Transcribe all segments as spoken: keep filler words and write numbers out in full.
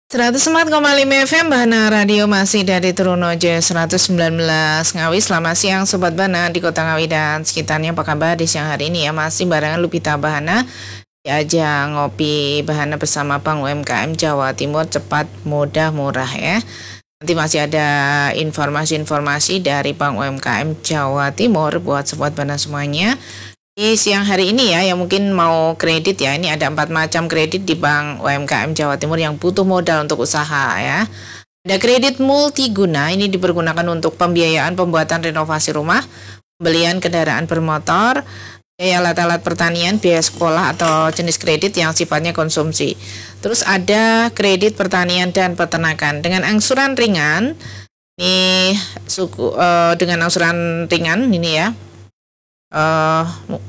seratus empat koma lima F M Bahana Radio masih dari Trunojo seratus sembilan belas Ngawi. Selamat siang Sobat Bahana di Kota Ngawi dan sekitarnya. Apa kabar di siang hari ini ya? Masih barengan Lupita Bahana di ajang ngopi Bahana bersama Bank U M K M Jawa Timur, cepat, mudah, murah ya. Nanti masih ada informasi-informasi dari Bank U M K M Jawa Timur buat Sobat Bahana semuanya. Di siang hari ini ya, yang mungkin mau kredit ya, ini ada empat macam kredit di Bank U M K M Jawa Timur yang butuh modal untuk usaha ya. Ada kredit multiguna, ini dipergunakan untuk pembiayaan pembuatan renovasi rumah, pembelian kendaraan bermotor, biaya alat-alat pertanian, biaya sekolah atau jenis kredit yang sifatnya konsumsi. Terus ada kredit pertanian dan peternakan dengan angsuran ringan, ini suku uh, dengan angsuran ringan ini ya. Uh,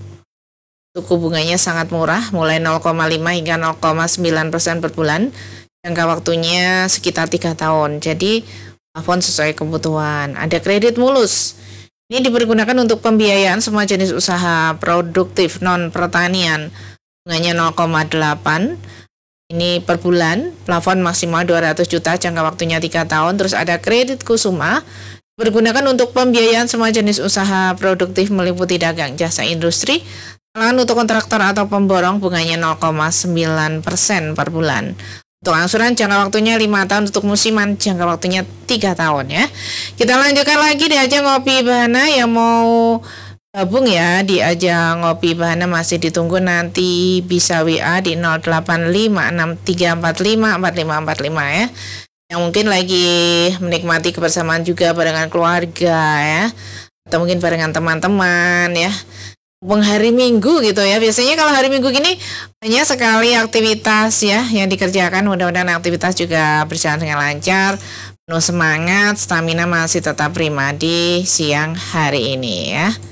suku bunganya sangat murah, mulai nol koma lima hingga nol koma sembilan persen per bulan. Jangka waktunya sekitar tiga tahun. Jadi plafon sesuai kebutuhan. Ada kredit mulus. Ini dipergunakan untuk pembiayaan semua jenis usaha produktif non pertanian. Bunganya nol koma delapan ini per bulan. Plafon maksimal dua ratus juta, jangka waktunya tiga tahun. Terus ada kredit kusuma, bergunakan untuk pembiayaan semua jenis usaha produktif meliputi dagang, jasa, industri, lahan untuk kontraktor atau pemborong, bunganya nol koma sembilan persen per bulan. Untuk angsuran jangka waktunya lima tahun, untuk musiman jangka waktunya tiga tahun ya. Kita lanjutkan lagi di ajang ngopi Bahana. Yang mau gabung ya di ajang ngopi Bahana masih ditunggu, nanti bisa W A di nol delapan lima enam tiga empat lima empat lima empat lima ya. Yang mungkin lagi menikmati kebersamaan juga barengan keluarga ya, atau mungkin barengan teman-teman ya, mumpung hari Minggu gitu ya. Biasanya kalau hari Minggu gini banyak sekali aktivitas ya yang dikerjakan. Mudah-mudahan aktivitas juga berjalan dengan lancar, penuh semangat, stamina masih tetap prima di siang hari ini ya.